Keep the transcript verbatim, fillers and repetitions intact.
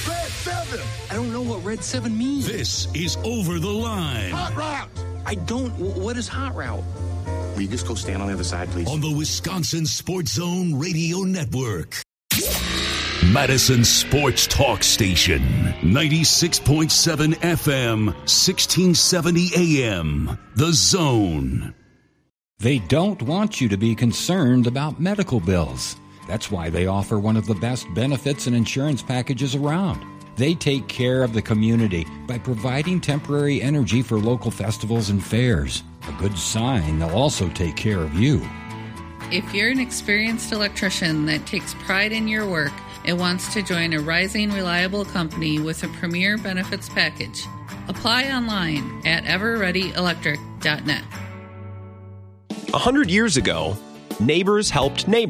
Red seven. I don't know what Red seven means. This is Over the Line. Hot route. I don't. What is hot route? Will you just go stand on the other side, please? On the Wisconsin Sports Zone Radio Network. Madison Sports Talk Station. ninety-six point seven F M, sixteen seventy A M. The Zone. They don't want you to be concerned about medical bills. That's why they offer one of the best benefits and insurance packages around. They take care of the community by providing temporary energy for local festivals and fairs. A good sign they'll also take care of you. If you're an experienced electrician that takes pride in your work and wants to join a rising, reliable company with a premier benefits package, apply online at ever ready electric dot net. A hundred years ago, neighbors helped neighbors.